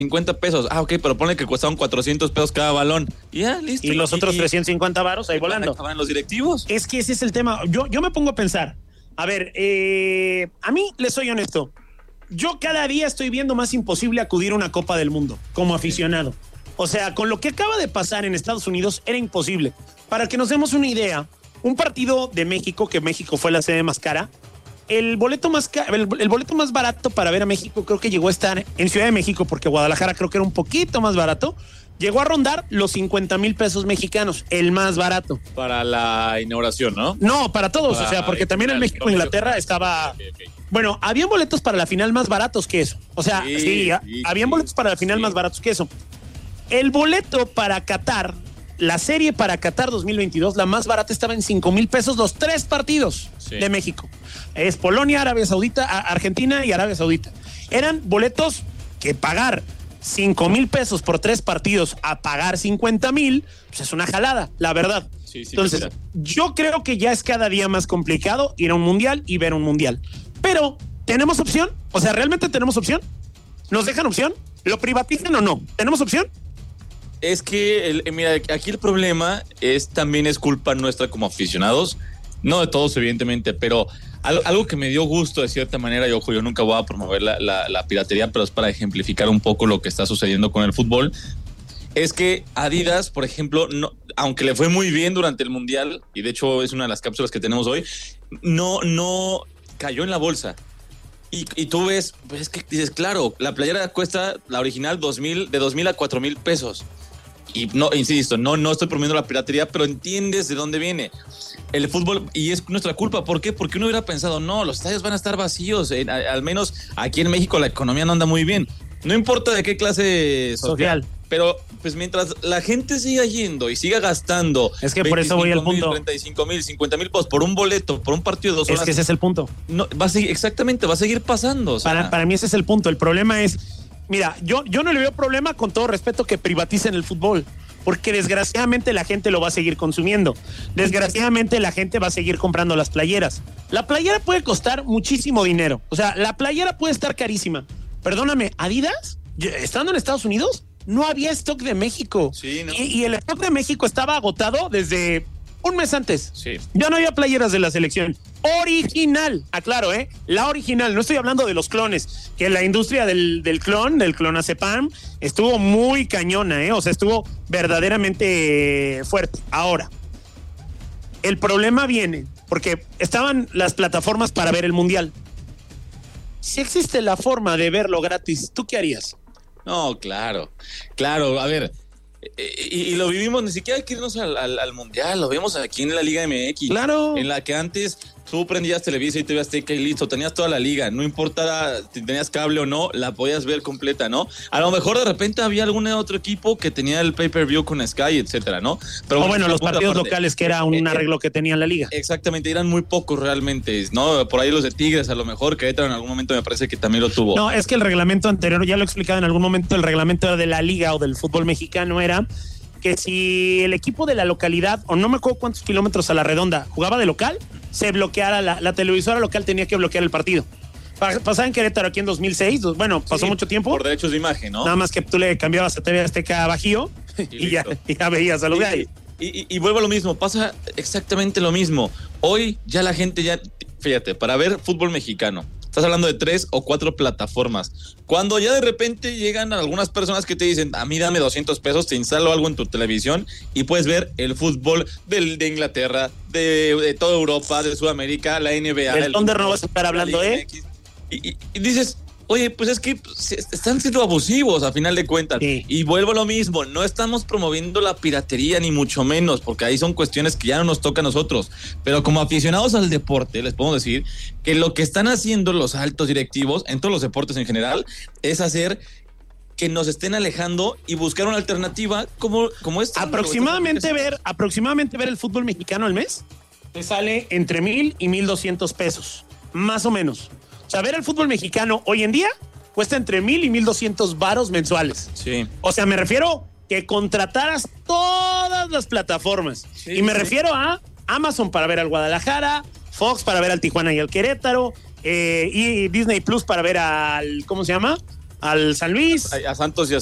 50 pesos. Ah, ok, pero ponle que costaban 400 pesos cada balón. Y ya, listo. Y los otros 350 varos ahí volando. Acaban los directivos. Es que ese es el tema. Yo me pongo a pensar. A ver, a mí, les soy honesto. Yo cada día estoy viendo más imposible acudir a una Copa del Mundo como aficionado. O sea, con lo que acaba de pasar en Estados Unidos era imposible. Para que nos demos una idea, un partido de México, que México fue la sede más cara, el boleto más barato para ver a México creo que llegó a estar en Ciudad de México, porque Guadalajara creo que era un poquito más barato, llegó a rondar los 50,000 pesos mexicanos, el más barato. Para la inauguración, ¿no? No, para todos, o sea, porque también el México-Inglaterra estaba... Okay. Bueno, habían boletos para la final más baratos que eso. O sea, habían boletos para la final más baratos que eso. El boleto para Qatar, la serie para Qatar 2022, la más barata estaba en 5,000 pesos los 3 partidos de México. Es Polonia, Arabia Saudita, Argentina y Arabia Saudita. Eran boletos que pagar 5,000 pesos por 3 partidos a pagar 50,000, pues es una jalada, la verdad. Sí, entonces, yo creo que ya es cada día más complicado ir a un mundial y ver un mundial. Pero, ¿tenemos opción? O sea, ¿realmente tenemos opción? ¿Nos dejan opción? ¿Lo privatizan o no? ¿Tenemos opción? Es que, mira, aquí el problema también es culpa nuestra como aficionados, no de todos evidentemente, pero algo que me dio gusto de cierta manera, y ojo, yo nunca voy a promover la piratería, pero es para ejemplificar un poco lo que está sucediendo con el fútbol, es que Adidas, por ejemplo, no, aunque le fue muy bien durante el Mundial, y de hecho es una de las cápsulas que tenemos hoy, no cayó en la bolsa. Y tú ves, pues es que dices, claro, la playera cuesta, la original, de 2,000 a 4,000 pesos. Y no, insisto, no estoy promoviendo la piratería, pero entiendes de dónde viene el fútbol y es nuestra culpa. ¿Por qué? Porque uno hubiera pensado, no, los estadios van a estar vacíos. Al menos aquí en México la economía no anda muy bien. No importa de qué clase social. Pero pues mientras la gente siga yendo y siga gastando, es que por eso voy al punto, 35,000, 50,000 pesos por un boleto, por un partido de 2 horas. Es que ese es el punto. No, va a seguir pasando. O sea. Para mí ese es el punto. El problema es, mira, yo no le veo problema, con todo respeto, que privaticen el fútbol, porque desgraciadamente la gente lo va a seguir consumiendo. Desgraciadamente la gente va a seguir comprando las playeras. La playera puede costar muchísimo dinero. O sea, la playera puede estar carísima. Perdóname, Adidas, estando en Estados Unidos, no había stock de México. Sí, ¿no? Y el stock de México estaba agotado desde un mes antes. Sí. Ya no había playeras de la selección original, aclaro, la original, no estoy hablando de los clones, que la industria del clonazepam estuvo muy cañona, o sea, estuvo verdaderamente fuerte. Ahora, el problema viene porque estaban las plataformas para ver el mundial. Si existe la forma de verlo gratis, ¿tú qué harías? No, claro, a ver, y lo vivimos, ni siquiera hay que irnos al mundial, lo vemos aquí en la Liga MX, claro, en la que antes tú prendías Televisa y TV Azteca y listo, tenías toda la liga, no importaba si tenías cable o no, la podías ver completa, ¿no? A lo mejor de repente había algún otro equipo que tenía el pay-per-view con Sky, etcétera, ¿no? Pero bueno, los partidos locales, que era un arreglo que tenía la liga. Exactamente, eran muy pocos realmente, ¿no? Por ahí los de Tigres, a lo mejor, Querétaro en algún momento me parece que también lo tuvo. No, es que el reglamento anterior, ya lo he explicado en algún momento, el reglamento de la liga o del fútbol mexicano era que si el equipo de la localidad, o no me acuerdo cuántos kilómetros a la redonda, jugaba de local, se bloqueara la televisora local, tenía que bloquear el partido. Pasaba en Querétaro aquí en 2006, bueno, pasó mucho tiempo. Por derechos de imagen, ¿no? Nada más que tú le cambiabas a TV Azteca Bajío y ya veías a los gallos. Y vuelvo a lo mismo, pasa exactamente lo mismo. Hoy ya la gente fíjate, para ver fútbol mexicano, estás hablando de 3 o 4 plataformas. Cuando ya de repente llegan algunas personas que te dicen, a mí dame 200 pesos, te instalo algo en tu televisión y puedes ver el fútbol de Inglaterra, de toda Europa, de Sudamérica, la NBA. ¿El Thunder no vas a estar hablando, Y dices, oye, pues es que están siendo abusivos a final de cuentas. Sí. Y vuelvo a lo mismo, no estamos promoviendo la piratería ni mucho menos, porque ahí son cuestiones que ya no nos toca a nosotros. Pero como aficionados al deporte, les podemos decir que lo que están haciendo los altos directivos, en todos los deportes en general, es hacer que nos estén alejando y buscar una alternativa como esta. Aproximadamente ver el fútbol mexicano al mes te sale entre 1,000 y 1,200 pesos, más o menos. O sea, ver el fútbol mexicano hoy en día cuesta entre 1,000 y 1,200 varos mensuales. Sí. O sea, me refiero que contrataras todas las plataformas. Sí, y me refiero a Amazon para ver al Guadalajara, Fox para ver al Tijuana y al Querétaro, y Disney Plus para ver al, ¿cómo se llama? al San Luis. A Santos y a